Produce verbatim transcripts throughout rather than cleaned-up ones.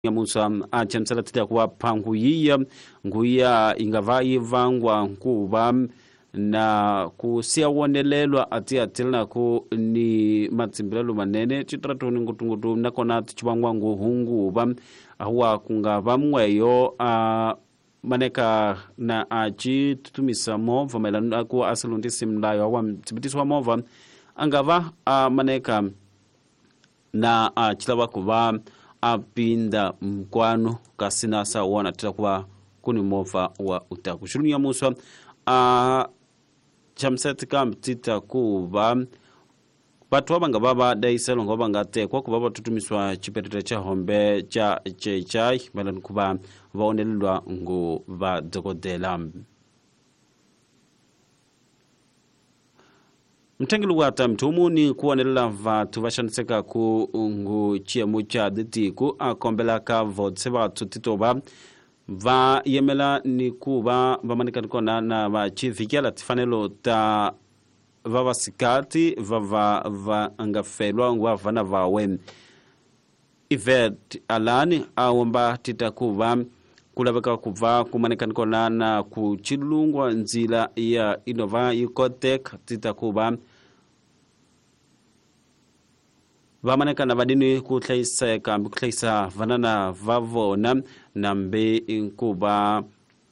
ya Musa achamsala tita kwa panguia nguia ingavai vangwa nkuba na kusia wonelelwa ati atilna ku ni matsimbilelo manene chitratu ngutungutu nakona chibangwa nguhungu ba ahwa kungava mweyo a maneka na aji tutumisa mova melana ku asalundi simlayo wa tibitiswa mova angava a maneka na a chilawa kuva apinda mkwano kasina sa wana titakuwa kuni mova wa utaku shuruni ya Musa a chamseti kam tita kuva batu wabanga baba daiselo ngobanga te kwa kubaba tutumiswa chipetete cha hombe cha chechai melan kuba vaonelwa ngo va dogodela mtengelu wata mtumuni kuonela vatu vashanseka ku ngu chiemu cha ditiku akombela ka votseba tutitoba va yemela ni kuba vamanika nikona na va chivikela tifanelo ta vava sikati vava va angafelwa ngwa vana vawe Ivet alani awamba titakuva kulabeka kuva kumanika nikona na kuchilungwa nzila ya inova ikotek titakuva vamaneka na vadini kutlaisa kambi kutlaisa vanana vavona na mbe inkuba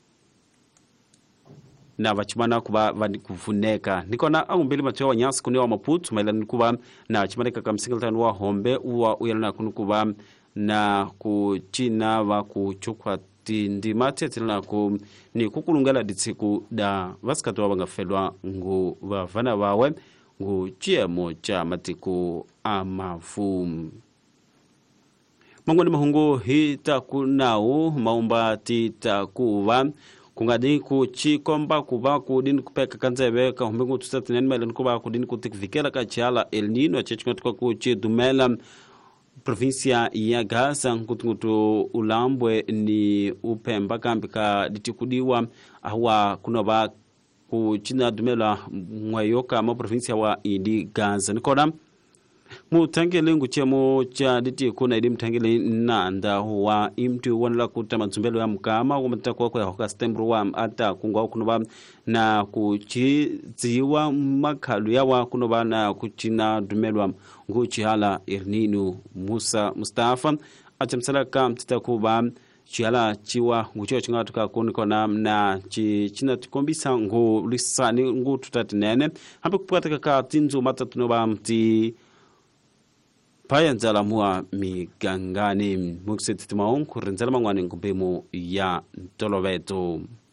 na vachimana kuba vadikufuneka nikona au mbili matiwa wanyasi kuni wa maputu maila nikuba na chimaneka kamsingleton wa hombe uwa uyalana kunukuba na kuchina wa kuchukwa tindimati atilina ku ni kukulungala ditiku da vaskatu wa wangafelwa ngu vavana wawe ngu chiemo cha matiku amafumu mangwani mahungu hita kunau maumba tita kuwa kungadi kuchikomba kuba kudini kupeka kanzebe ka humbingu tusatineni melen kuba kudini kutikvikela ka chala El Nino chechikatuka kuchi dumela provincia ya Gaza ngutungutu ulambwe ni upemba kambika ditikudiwa ahwa kunoba kuchina dumela mwayoka ma provincia wa idi Gaza nikona mutangele nguchemo cha diti kuna idi mtangele nanda wa imtu wanala kutama nzumbelo ya mkama wamatakuwa kwa hoka stembru wa ata kungwa kunoba na kuchiziwa makalu ya wa kunoba na kuchina dumelwa nguchi hala El Nino Musa Mustafa achamsala kam titakuba chiala chiwa ngucho chingatuka kunikona na chi china tukombisa ngu lisani ngu tutatinene hambe kupataka ka tinzu matatunoba mti paya nzala mua migangani mukse titimaon kurenzala mangwani ngubimu ya ntolovetu.